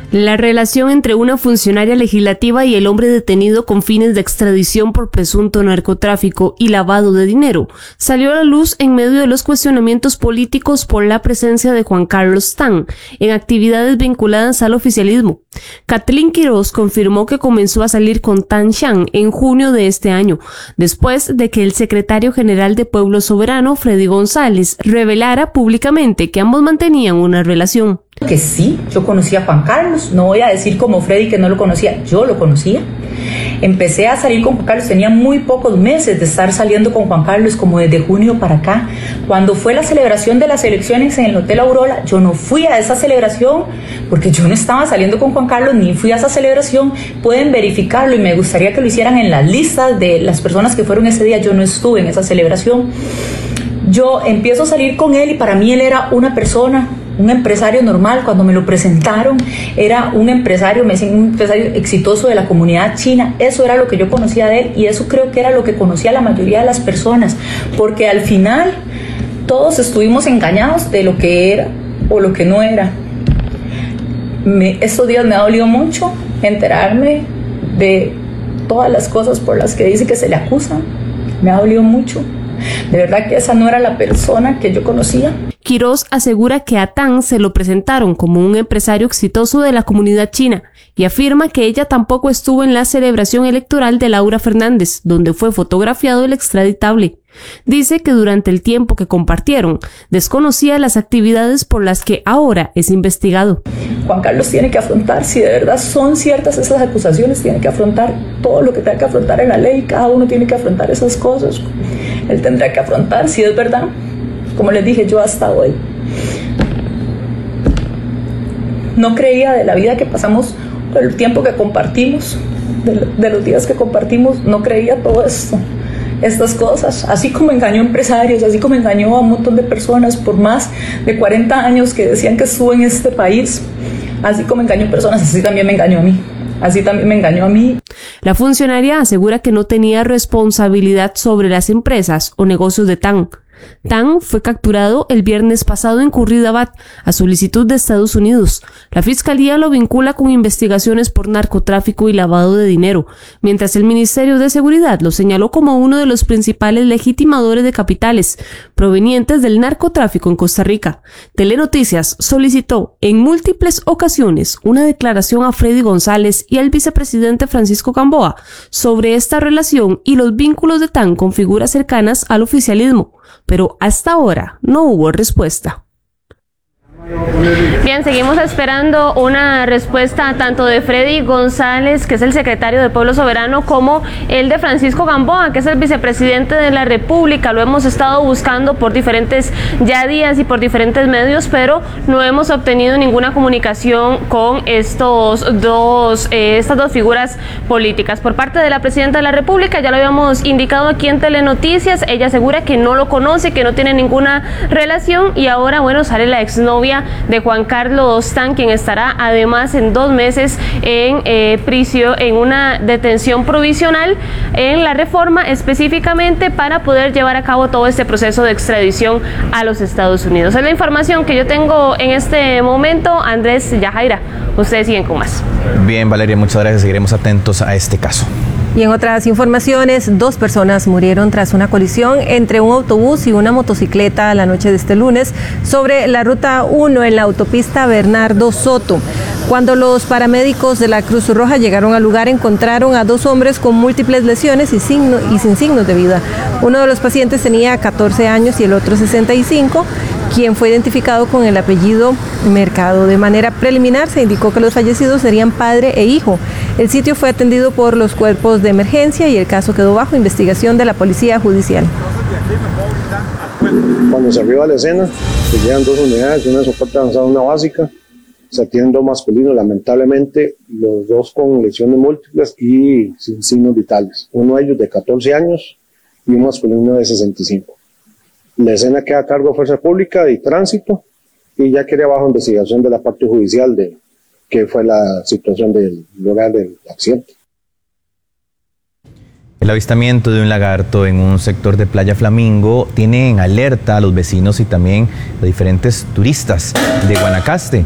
La relación entre una funcionaria legislativa y el hombre detenido con fines de extradición por presunto narcotráfico y lavado de dinero salió a la luz en medio de los cuestionamientos políticos por la presencia de Juan Carlos Tan en actividades vinculadas al oficialismo. Kathleen Quiroz confirmó que comenzó a salir con Tan Shan en junio de este año, después de que el secretario general de Pueblo Soberano, Freddy González, revelara públicamente que ambos mantenían una relación. Que sí, yo conocía a Juan Carlos, no voy a decir como Freddy que no lo conocía, yo lo conocía. Empecé a salir con Juan Carlos, tenía muy pocos meses de estar saliendo con Juan Carlos, como desde junio para acá. Cuando fue la celebración de las elecciones en el Hotel Aurora, yo no fui a esa celebración porque yo no estaba saliendo con Juan Carlos ni fui a esa celebración. Pueden verificarlo y me gustaría que lo hicieran en las listas de las personas que fueron ese día. Yo no estuve en esa celebración. Yo empiezo a salir con él y para mí él era una persona, un empresario normal. Cuando me lo presentaron, era un empresario, me decían un empresario exitoso de la comunidad china. Eso era lo que yo conocía de él y eso creo que era lo que conocía la mayoría de las personas, porque al final todos estuvimos engañados de lo que era o lo que no era. Estos días me ha dolido mucho enterarme de todas las cosas por las que dice que se le acusa. Me ha dolido mucho. De verdad que esa no era la persona que yo conocía. Quiroz asegura que a Tan se lo presentaron como un empresario exitoso de la comunidad china y afirma que ella tampoco estuvo en la celebración electoral de Laura Fernández, donde fue fotografiado el extraditable. Dice que durante el tiempo que compartieron, desconocía las actividades por las que ahora es investigado. Juan Carlos tiene que afrontar, si de verdad son ciertas esas acusaciones, tiene que afrontar todo lo que tenga que afrontar en la ley, cada uno tiene que afrontar esas cosas. Él tendrá que afrontar, si es verdad. Como les dije, yo hasta hoy no creía de la vida que pasamos, el tiempo que compartimos, de los días que compartimos, no creía todo esto. Estas cosas, así como engañó a empresarios, así como engañó a un montón de personas por más de 40 años que decían que estuvo en este país, así como engañó a personas, así también me engañó a mí. Así también me engañó a mí. La funcionaria asegura que no tenía responsabilidad sobre las empresas o negocios de Tan. Tan fue capturado el viernes pasado en Curridabat a solicitud de Estados Unidos. La fiscalía lo vincula con investigaciones por narcotráfico y lavado de dinero, mientras el Ministerio de Seguridad lo señaló como uno de los principales legitimadores de capitales provenientes del narcotráfico en Costa Rica. Telenoticias solicitó en múltiples ocasiones una declaración a Freddy González y al vicepresidente Francisco Gamboa sobre esta relación y los vínculos de Tan con figuras cercanas al oficialismo, pero hasta ahora no hubo respuesta. Bien, seguimos esperando una respuesta tanto de Freddy González, que es el secretario de Pueblo Soberano, como el de Francisco Gamboa, que es el vicepresidente de la República. Lo hemos estado buscando por diferentes días y por diferentes medios, pero no hemos obtenido ninguna comunicación con estas dos figuras políticas. Por parte de la presidenta de la República, ya lo habíamos indicado aquí en Telenoticias, ella asegura que no lo conoce, que no tiene ninguna relación, y ahora, bueno, sale la exnovia de Juan Carlos Tan, quien estará además en 2 meses en prisión, en una detención provisional en la Reforma, específicamente para poder llevar a cabo todo este proceso de extradición a los Estados Unidos. Es la información que yo tengo en este momento. Andrés, Yajaira, ustedes siguen con más. Bien, Valeria, muchas gracias. Seguiremos atentos a este caso. Y en otras informaciones, 2 personas murieron tras una colisión entre un autobús y una motocicleta la noche de este lunes sobre la ruta 1 en la autopista Bernardo Soto. Cuando los paramédicos de la Cruz Roja llegaron al lugar, encontraron a 2 hombres con múltiples lesiones y sin signos de vida. Uno de los pacientes tenía 14 años y el otro 65, quien fue identificado con el apellido Mercado. De manera preliminar se indicó que los fallecidos serían padre e hijo. El sitio fue atendido por los cuerpos de emergencia y el caso quedó bajo investigación de la Policía Judicial. Cuando se arriba a la escena, se llegan 2 unidades, una de soporte avanzado y una básica. Se atienden 2 masculinos, lamentablemente los 2 con lesiones múltiples y sin signos vitales. Uno de ellos de 14 años y un masculino de 65. La escena queda a cargo de Fuerza Pública y Tránsito y ya queda bajo investigación de la parte judicial de qué fue la situación del lugar del accidente. El avistamiento de un lagarto en un sector de Playa Flamingo tiene en alerta a los vecinos y también a diferentes turistas de Guanacaste.